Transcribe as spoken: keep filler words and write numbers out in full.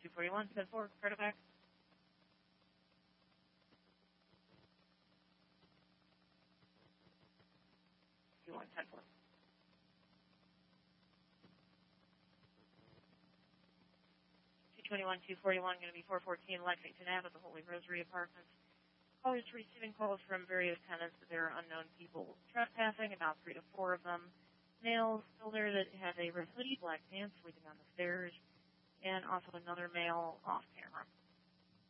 two forty-one, ten four, credit back. two one, ten four. two twenty-one, two forty-one, going to be four fourteen Lexington Ave at the Holy Rosary Apartments. Callers receiving calls from various tenants that there are unknown people trespassing, about three to four of them. Male builder that has a red hoodie, black pants, sleeping on the stairs, and also another male off camera.